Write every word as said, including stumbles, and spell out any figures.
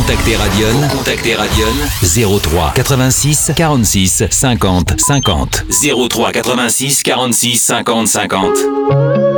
contacter Radion, contacter Radion, zéro trois quatre-vingt-six quarante-six cinquante cinquante. zéro trois quatre-vingt-six quarante-six cinquante cinquante.